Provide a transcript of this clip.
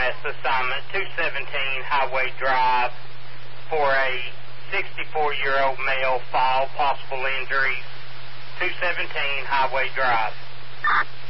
EMS assignment, 217 Highway Drive, for a 64-year-old male, file possible injuries, 217 Highway Drive.